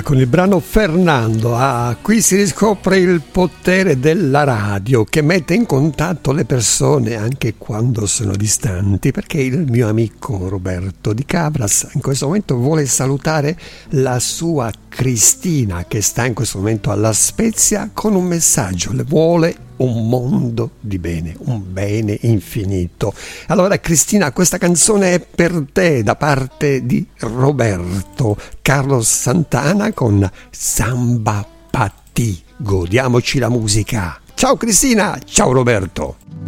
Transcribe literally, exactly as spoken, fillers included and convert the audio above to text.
Con il brano Fernando, ah, qui si riscopre il potere della radio che mette in contatto le persone anche quando sono distanti, perché il mio amico Roberto Di Cabras in questo momento vuole salutare la sua Cristina che sta in questo momento alla Spezia con un messaggio, le vuole un mondo di bene, un bene infinito. Allora Cristina, questa canzone è per te da parte di Roberto Carlos Santana con Samba Pa' Ti. Godiamoci la musica. Ciao Cristina, ciao Roberto.